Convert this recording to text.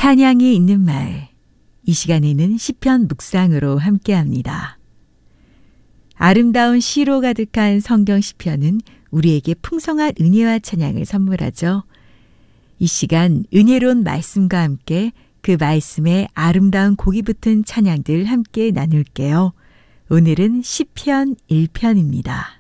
찬양이 있는 마을. 이 시간에는 시편 묵상으로 함께합니다. 아름다운 시로 가득한 성경 시편은 우리에게 풍성한 은혜와 찬양을 선물하죠. 이 시간 은혜로운 말씀과 함께 그 말씀에 아름다운 곡이 붙은 찬양들 함께 나눌게요. 오늘은 시편 1편입니다.